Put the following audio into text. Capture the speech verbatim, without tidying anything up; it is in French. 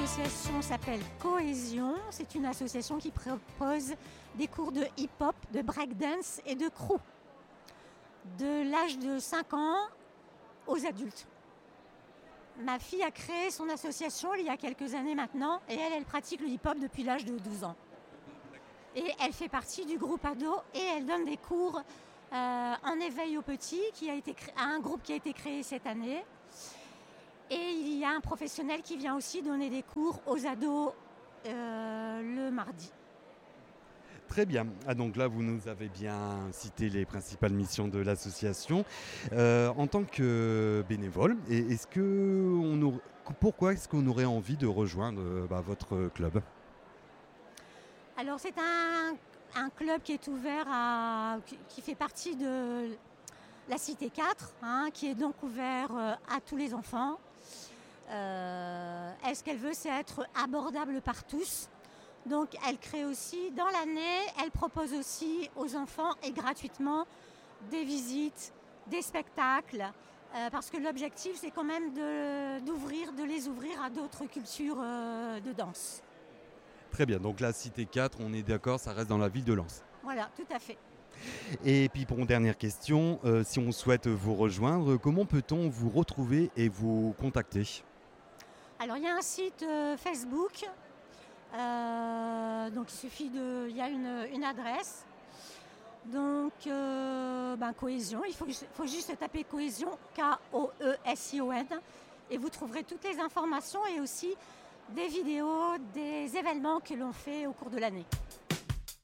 L'association s'appelle Cohésion. C'est une association qui propose des cours de hip-hop, de breakdance et de crew. De l'âge de cinq ans aux adultes. Ma fille a créé son association il y a quelques années maintenant et elle, elle pratique le hip-hop depuis l'âge de douze ans. Et elle fait partie du groupe ado et elle donne des cours euh, en éveil aux petits, qui a été cré... un groupe qui a été créé cette année. Et il y a un professionnel qui vient aussi donner des cours aux ados euh, le mardi. Très bien. Ah, donc là, vous nous avez bien cité les principales missions de l'association. Euh, en tant que bénévole, est-ce que on aurait, pourquoi est-ce qu'on aurait envie de rejoindre bah, votre club ? Alors c'est un, un club qui est ouvert à, qui fait partie de la Cité quatre, hein, qui est donc ouvert à tous les enfants. Euh, est-ce qu'elle veut, c'est être abordable par tous. Donc elle crée aussi, dans l'année, elle propose aussi aux enfants et gratuitement des visites, des spectacles, euh, parce que l'objectif c'est quand même de, d'ouvrir, de les ouvrir à d'autres cultures euh, de danse. Très bien, donc la Cité quatre, on est d'accord, ça reste dans la ville de Lens. Voilà, tout à fait. Et puis pour une dernière question, euh, si on souhaite vous rejoindre, comment peut-on vous retrouver et vous contacter ? Alors il y a un site euh, Facebook, euh, donc il suffit de, il y a une, une adresse, donc euh, ben, Cohésion, il faut, faut juste taper Cohésion, K O E S I O N, et vous trouverez toutes les informations et aussi des vidéos, des événements que l'on fait au cours de l'année.